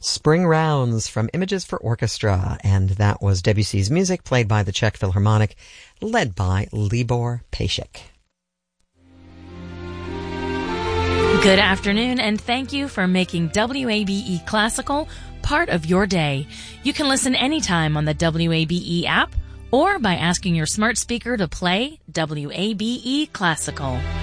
Spring Rounds from Images for Orchestra, and that was Debussy's music played by the Czech Philharmonic, led by Libor Pejsik. Good afternoon, and thank you for making WABE Classical part of your day. You can listen anytime on the WABE app or by asking your smart speaker to play WABE Classical.